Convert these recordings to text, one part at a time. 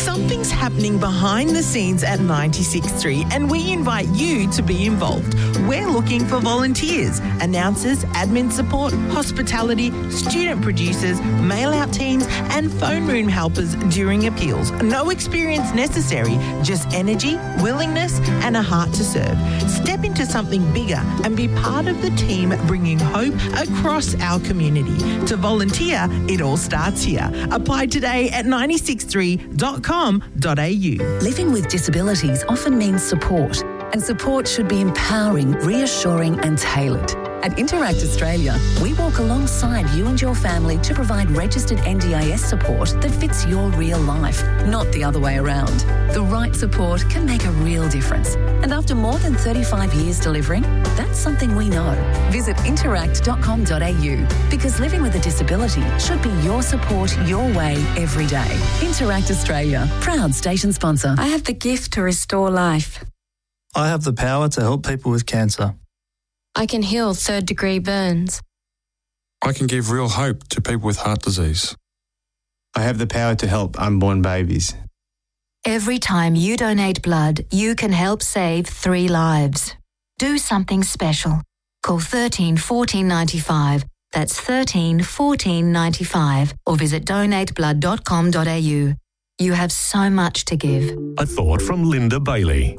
Something's happening behind the scenes at 96.3 and we invite you to be involved. We're looking for volunteers, announcers, admin support, hospitality, student producers, mail-out teams and phone room helpers during appeals. No experience necessary, just energy, willingness and a heart to serve. Step into something bigger and be part of the team bringing hope across our community. To volunteer, it all starts here. Apply today at 963.com.au. Living with disabilities often means support, and support should be empowering, reassuring and tailored. At Interact Australia, we walk alongside you and your family to provide registered NDIS support that fits your real life, not the other way around. The right support can make a real difference. And after more than 35 years delivering, that's something we know. Visit interact.com.au because living with a disability should be your support your way every day. Interact Australia, proud station sponsor. I have the gift to restore life. I have the power to help people with cancer. I can heal third-degree burns. I can give real hope to people with heart disease. I have the power to help unborn babies. Every time you donate blood, you can help save 3 lives. Do something special. Call 13 14 95. That's 13 14 95. Or visit donateblood.com.au. You have so much to give. A thought from Linda Bailey.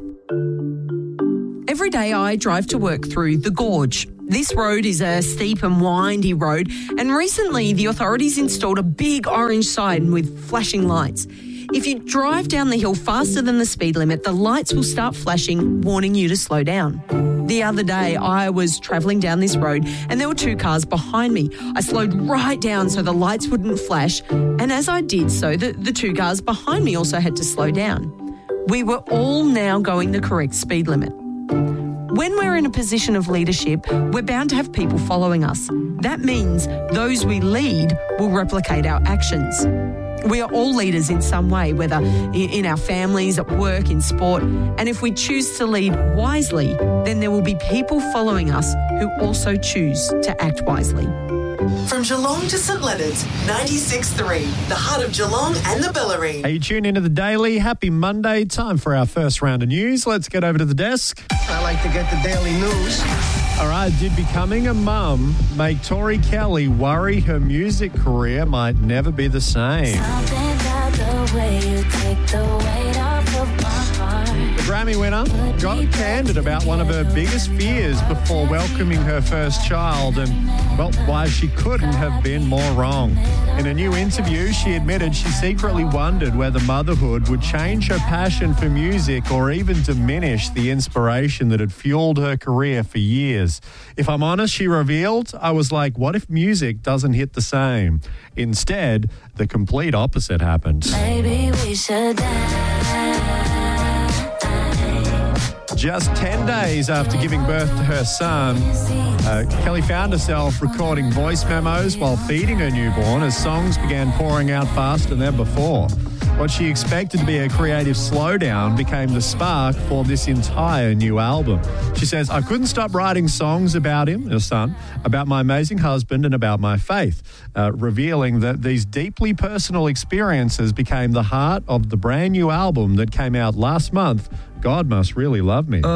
Every day I drive to work through the Gorge. This road is a steep and windy road, and recently the authorities installed a big orange sign with flashing lights. If you drive down the hill faster than the speed limit, the lights will start flashing, warning you to slow down. The other day, I was travelling down this road and there were 2 cars behind me. I slowed right down so the lights wouldn't flash, and as I did so, the 2 cars behind me also had to slow down. We were all now going the correct speed limit. When we're in a position of leadership, we're bound to have people following us. That means those we lead will replicate our actions. We are all leaders in some way, whether in our families, at work, in sport. And if we choose to lead wisely, then there will be people following us who also choose to act wisely. From Geelong to St Leonard's, 96.3, the heart of Geelong and the Bellarine. Are you tuned into the Daily? Happy Monday. Time for our first round of news. Let's get over to the desk. I like to get the daily news. All right, did becoming a mum make Tori Kelly worry her music career might never be the same? Something about the way you take the weight off of my heart. The Grammy winner got candid about one of her biggest fears before welcoming her first child and, well, why she couldn't have been more wrong. In a new interview, she admitted she secretly wondered whether motherhood would change her passion for music or even diminish the inspiration that had fueled her career for years. If I'm honest, she revealed, I was like, what if music doesn't hit the same? Instead, the complete opposite happened. Maybe we should die. Just 10 days after giving birth to her son, Kelly found herself recording voice memos while feeding her newborn as songs began pouring out faster than before. What she expected to be a creative slowdown became the spark for this entire new album. She says, I couldn't stop writing songs about him, her son, about my amazing husband and about my faith, revealing that these deeply personal experiences became the heart of the brand new album that came out last month, God Must Really Love Me.